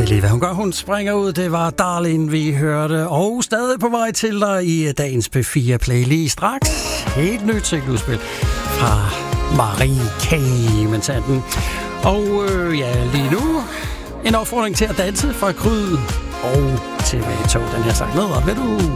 lige, hvad hun gør. Hun springer ud. Det var Darlene, vi hørte. Og stadig på vej til dig i dagens P4 Play. Lige straks helt nyt singeludspil fra Marie K. Mentanten. Og ja, lige nu en opfordring til at danse fra Kryd og TV2. Den her sang ned, ved du?